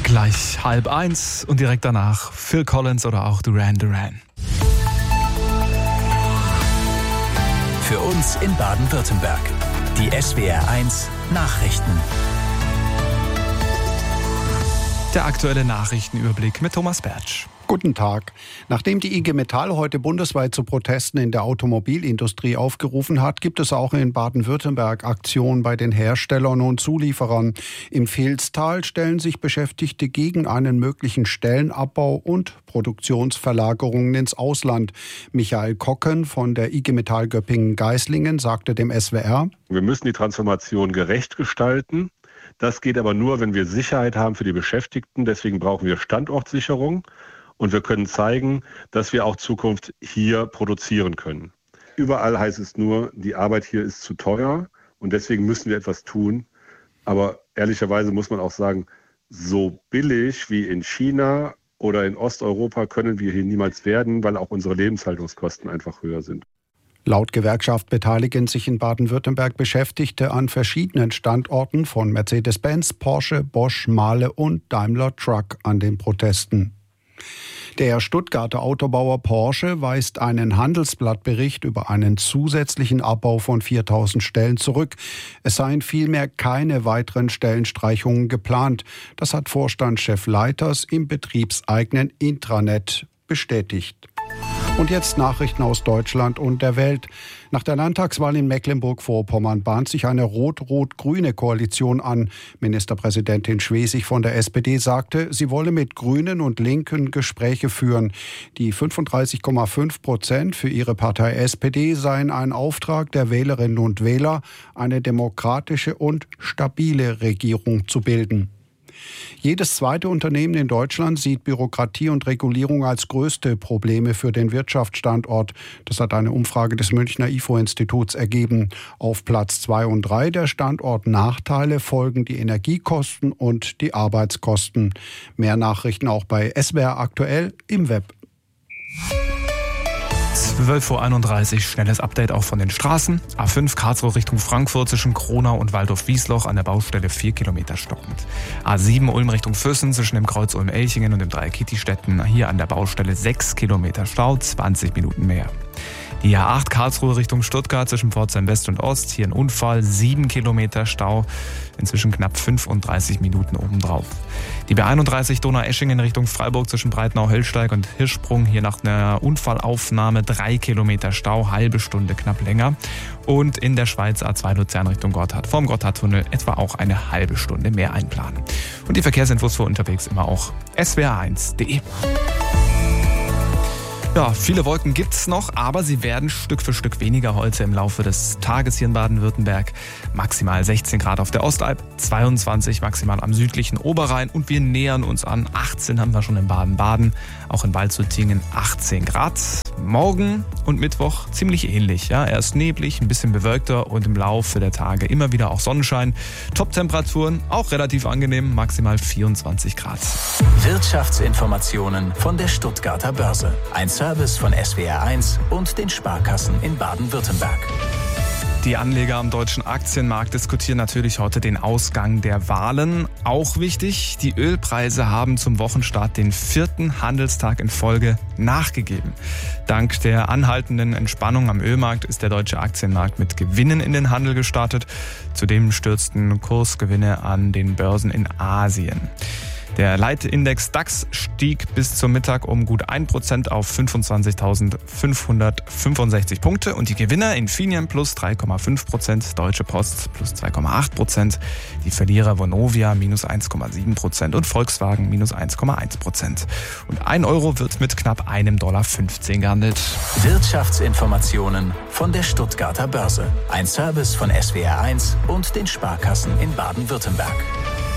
Gleich 12:30 und direkt danach Phil Collins oder auch Duran Duran. Für uns in Baden-Württemberg. Die SWR1 Nachrichten. Der aktuelle Nachrichtenüberblick mit Thomas Bertsch. Guten Tag. Nachdem die IG Metall heute bundesweit zu Protesten in der Automobilindustrie aufgerufen hat, gibt es auch in Baden-Württemberg Aktionen bei den Herstellern und Zulieferern. Im Vilstal stellen sich Beschäftigte gegen einen möglichen Stellenabbau und Produktionsverlagerungen ins Ausland. Michael Kocken von der IG Metall Göppingen-Geislingen sagte dem SWR: Wir müssen die Transformation gerecht gestalten. Das geht aber nur, wenn wir Sicherheit haben für die Beschäftigten. Deswegen brauchen wir Standortsicherung. Und wir können zeigen, dass wir auch Zukunft hier produzieren können. Überall heißt es nur, die Arbeit hier ist zu teuer und deswegen müssen wir etwas tun. Aber ehrlicherweise muss man auch sagen, so billig wie in China oder in Osteuropa können wir hier niemals werden, weil auch unsere Lebenshaltungskosten einfach höher sind. Laut Gewerkschaft beteiligen sich in Baden-Württemberg Beschäftigte an verschiedenen Standorten von Mercedes-Benz, Porsche, Bosch, Mahle und Daimler Truck an den Protesten. Der Stuttgarter Autobauer Porsche weist einen Handelsblattbericht über einen zusätzlichen Abbau von 4.000 Stellen zurück. Es seien vielmehr keine weiteren Stellenstreichungen geplant. Das hat Vorstandschef Leiters im betriebseigenen Intranet bestätigt. Und jetzt Nachrichten aus Deutschland und der Welt. Nach der Landtagswahl in Mecklenburg-Vorpommern bahnt sich eine rot-rot-grüne Koalition an. Ministerpräsidentin Schwesig von der SPD sagte, sie wolle mit Grünen und Linken Gespräche führen. Die 35,5% für ihre Partei SPD seien ein Auftrag der Wählerinnen und Wähler, eine demokratische und stabile Regierung zu bilden. Jedes zweite Unternehmen in Deutschland sieht Bürokratie und Regulierung als größte Probleme für den Wirtschaftsstandort. Das hat eine Umfrage des Münchner IFO-Instituts ergeben. Auf Platz 2 und 3 der Standortnachteile folgen die Energiekosten und die Arbeitskosten. Mehr Nachrichten auch bei SWR aktuell im Web. 12:31 Uhr, schnelles Update auch von den Straßen. A5 Karlsruhe Richtung Frankfurt zwischen Kronau und Waldorf-Wiesloch an der Baustelle 4 Kilometer stockend. A7 Ulm Richtung Füssen zwischen dem Kreuz Ulm-Elchingen und dem Dreieck Kitti-Stetten hier an der Baustelle 6 Kilometer Stau, 20 Minuten mehr. Die A8 Karlsruhe Richtung Stuttgart zwischen Pforzheim West und Ost, hier ein Unfall, 7 Kilometer Stau, inzwischen knapp 35 Minuten obendrauf. Die B31 Donaueschingen Richtung Freiburg zwischen Breitnau-Höllsteig und Hirschsprung, hier nach einer Unfallaufnahme 3 Kilometer Stau, halbe Stunde knapp länger. Und in der Schweiz A2 Luzern Richtung Gotthard, vorm Gotthardtunnel etwa auch eine halbe Stunde mehr einplanen. Und die Verkehrsinfos für unterwegs immer auch swr1.de. Ja, viele Wolken gibt's noch, aber sie werden Stück für Stück weniger heute im Laufe des Tages hier in Baden-Württemberg. Maximal 16 Grad auf der Ostalb, 22 maximal am südlichen Oberrhein und wir nähern uns an 18 haben wir schon in Baden-Baden, auch in Waldshutingen 18 Grad. Morgen und Mittwoch ziemlich ähnlich, ja, erst neblig, ein bisschen bewölkter und im Laufe der Tage immer wieder auch Sonnenschein. Top-Temperaturen auch relativ angenehm, maximal 24 Grad. Wirtschaftsinformationen von der Stuttgarter Börse. Ein Service von SWR1 und den Sparkassen in Baden-Württemberg. Die Anleger am deutschen Aktienmarkt diskutieren natürlich heute den Ausgang der Wahlen. Auch wichtig, die Ölpreise haben zum Wochenstart den 4. Handelstag in Folge nachgegeben. Dank der anhaltenden Entspannung am Ölmarkt ist der deutsche Aktienmarkt mit Gewinnen in den Handel gestartet. Zudem stürzten Kursgewinne an den Börsen in Asien. Der Leitindex DAX stieg bis zum Mittag um gut 1% auf 25.565 Punkte und die Gewinner Infineon plus 3,5%, Deutsche Post plus 2,8%, die Verlierer Vonovia minus 1,7% und Volkswagen minus 1,1%. Und 1 Euro wird mit knapp $1,15 gehandelt. Wirtschaftsinformationen von der Stuttgarter Börse. Ein Service von SWR1 und den Sparkassen in Baden-Württemberg.